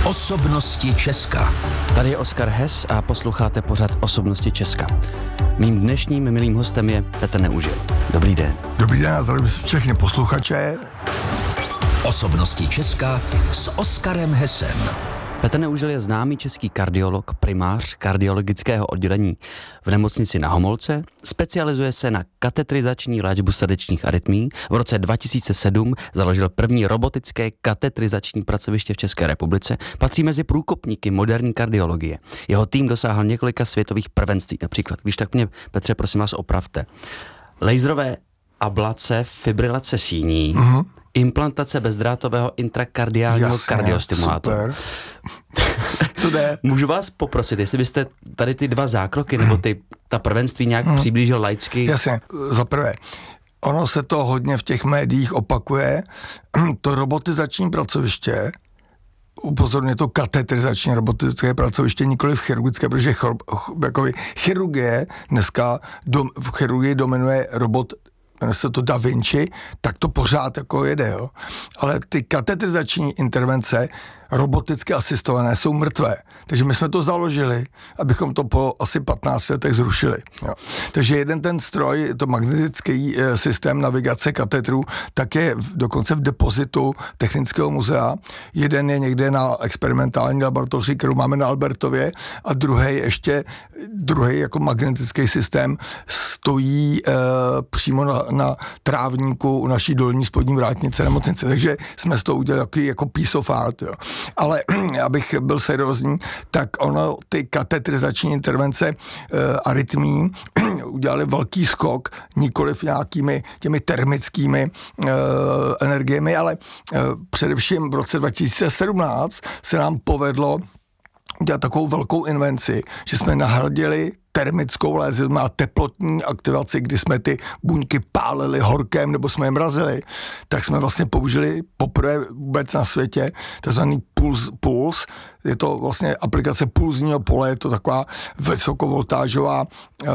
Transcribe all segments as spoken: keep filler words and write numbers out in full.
Osobnosti Česka. Tady je Oskar Hess a posloucháte pořad Osobnosti Česka. Mým dnešním milým hostem je Petr Neužil. Dobrý den. Dobrý den a zdravím všechny posluchače. Osobnosti Česka s Oskarem Hessem. Petr Neužil je známý český kardiolog, primář kardiologického oddělení v nemocnici Na Homolce, specializuje se na katetrizační léčbu srdečních arytmií. V roce dva tisíce sedm založil první robotické katetrizační pracoviště v České republice. Patří mezi průkopníky moderní kardiologie. Jeho tým dosáhl několika světových prvenství, například. Když tak mě, Petře, prosím vás, opravte. Laserové ablace, fibrilace síní, uh-huh. implantace bezdrátového intrakardiálního Jasně, kardiostimulátoru. Super. To jde. Můžu vás poprosit, jestli byste tady ty dva zákroky nebo ty, ta prvenství nějak hmm. přiblížil laicky? Jasně, za prvé. Ono se to hodně v těch médiích opakuje. To robotizační pracoviště, upozorně to katetrizační robotické pracoviště, nikoli v chirurgické, protože chor, jakoby, chirurgie dneska, dom, v chirurgii dominuje robot, jmenuje se to Da Vinci, tak to pořád jako jede, jo. Ale ty katetrizační intervence roboticky asistované jsou mrtvé. Takže my jsme to založili, abychom to po asi patnácti letech zrušili. Jo. Takže jeden ten stroj, to magnetický e, systém navigace katetrů, tak je v, dokonce v depozitu Technického muzea. Jeden je někde na experimentální laboratoři, kterou máme na Albertově, a druhý ještě, druhý jako magnetický systém stojí e, přímo na, na trávníku u naší dolní spodní vrátnice nemocnice. Takže jsme z toho udělali jako, jako piece of art, jo. Ale abych byl seriózní, tak ono, ty katetrizační intervence e, arytmí udělali velký skok, nikoliv nějakými těmi termickými e, energiemi, ale e, především v roce dva tisíce sedmnáct se nám povedlo udělat takovou velkou invenci, že jsme nahradili termickou lézi, má teplotní aktivaci, kdy jsme ty buňky pálili horkem nebo jsme je mrazili, tak jsme vlastně použili poprvé vůbec na světě takzvaný puls, puls. Je to vlastně aplikace pulzního pole, je to taková vysokovoltážová uh,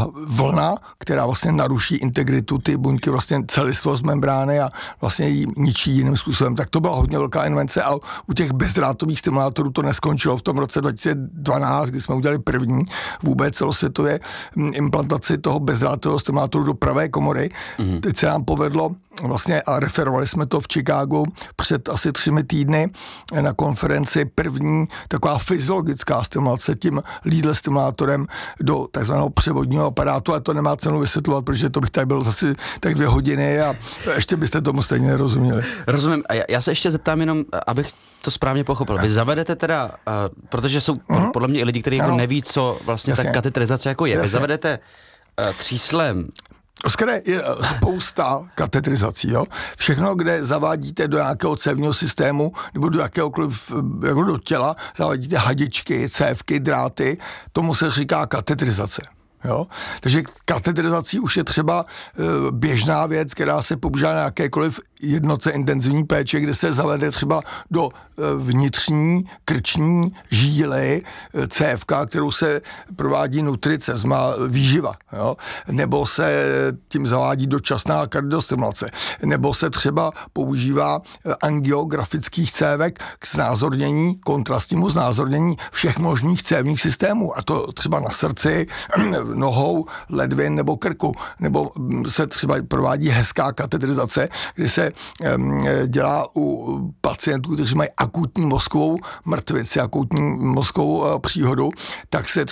vlna, která vlastně naruší integritu ty buňky, vlastně celistvost membrány a vlastně ji ničí jiným způsobem. Tak to byla hodně velká invence a u těch bezdrátových stimulátorů to neskončilo v tom roce dva tisíce dvanáct, kdy jsme udělali první vůbec celosvětově implantaci toho bezdrátového stimulátoru do pravé komory. Mm-hmm. Teď se nám povedlo vlastně a referovali jsme to v Chicagu před asi třemi týdny na konferenci první taková fyziologická stimulace tím Lidl stimulátorem do takzvaného převodního aparátu, a to nemá cenu vysvětlovat, protože to bych tady byl zase tak dvě hodiny a ještě byste tomu stejně nerozuměli. Rozumím. A já, já se ještě zeptám jenom, abych to správně pochopil. Vy zavedete teda, uh, protože jsou uh-huh. podle mě i lidi, kteří jako neví, co vlastně Jasně. ta katetrizace jako je. Jasně. Vy zavedete uh, tříslem. Oskare, je spousta katetrizací, jo. Všechno, kde zavádíte do nějakého cévního systému nebo do jakéhokoliv, jako do těla, zavádíte hadičky, cévky, dráty, tomu se říká katetrizace. Jo? Takže katetrizací už je třeba e, běžná věc, která se používá na jakékoliv jednotce intenzivní péče, kde se zavede třeba do e, vnitřní krční žíly e, cévka, kterou se provádí nutrice, má výživa, jo? Nebo se tím zavádí dočasná kardiostimulace, nebo se třeba používá angiografických cévek k znázornění, kontrastnímu znázornění všech možných cévních systémů, a to třeba na srdci, nohou, ledvin nebo krku, nebo se třeba provádí hezká katetrizace, kdy se um, dělá u pacientů, kteří mají akutní mozkovou mrtvici, akutní mozkovou uh, příhodu, tak se